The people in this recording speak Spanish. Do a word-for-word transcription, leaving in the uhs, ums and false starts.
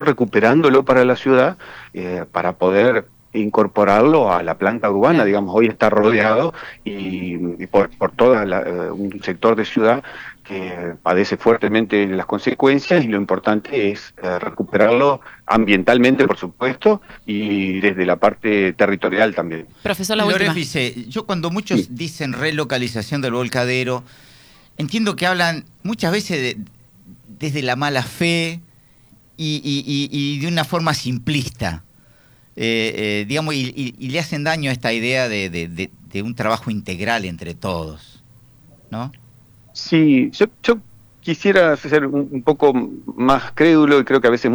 recuperándolo para la ciudad, eh, para poder incorporarlo a la planta urbana, digamos, hoy está rodeado y, y por, por todo un sector de ciudad que padece fuertemente las consecuencias, y lo importante es eh, recuperarlo ambientalmente, por supuesto, y desde la parte territorial también. Profesor, la última. Lorefice, yo cuando muchos Sí. dicen relocalización del volcadero, entiendo que hablan muchas veces de, desde la mala fe y, y, y, y de una forma simplista. Eh, eh, digamos, y, y, y le hacen daño a esta idea de, de, de, de un trabajo integral entre todos, ¿no? Sí, yo, yo quisiera ser un, un poco más crédulo, y creo que a veces